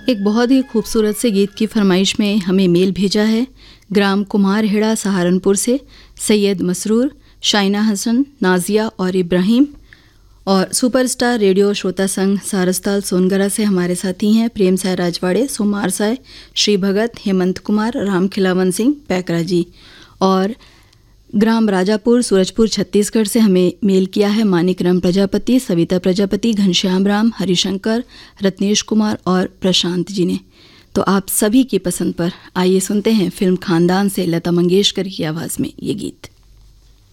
एक बहुत ही खूबसूरत से गीत की फरमाइश में हमें मेल भेजा है ग्राम कुमारहेड़ा सहारनपुर से सैयद मसरूर, शाइना हसन, नाजिया और इब्राहिम। और सुपरस्टार रेडियो श्रोता संघ सारस्ताल सोनगरा से हमारे साथी हैं प्रेम साय राजवाड़े, सोमार साय, श्री भगत, हेमंत कुमार, राम खिलावन सिंह पैकरा जी। और ग्राम राजापुर सूरजपुर छत्तीसगढ़ से हमें मेल किया है मानिक राम प्रजापति, सविता प्रजापति, घनश्याम राम, हरिशंकर, रत्नेश कुमार और प्रशांत जी ने। तो आप सभी की पसंद पर आइए सुनते हैं फिल्म खानदान से लता मंगेशकर की आवाज़ में ये गीत।